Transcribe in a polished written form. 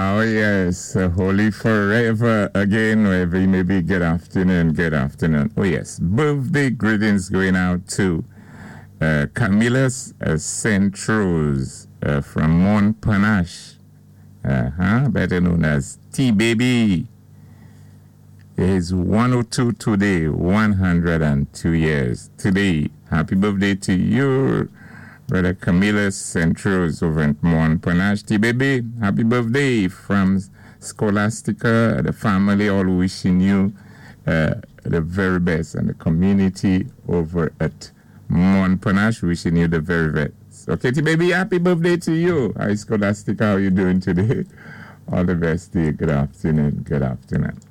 Oh, yes. Holy forever again, wherever you may be. Good afternoon. Good afternoon. Oh, yes. Birthday greetings going out to Camillus St. Rose from Montparnasse, better known as T-Baby. Is 102 today, 102 years. Today, happy birthday to you, Brother Camillus St. Rose over in Montparnasse. T-Baby, happy birthday from Scholastica, the family, all wishing you the very best, and the community over at Montparnasse wishing you the very best. Okay, T-Baby, happy birthday to you. Hi, Scholastica, how are you doing today? All the best to you. Good afternoon. Good afternoon.